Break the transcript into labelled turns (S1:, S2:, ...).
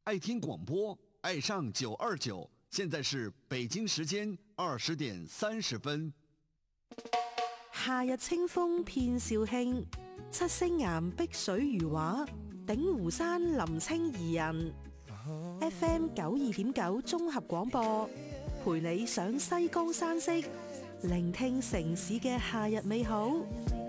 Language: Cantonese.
S1: 爱听广播，爱上929。现在是北京時間20:30。
S2: 夏日清風遍肇慶，七星岩碧水如畫，鼎湖山林清怡人。FM 92.9綜合廣播，陪你上西江山色，聆聽城市嘅夏日美好。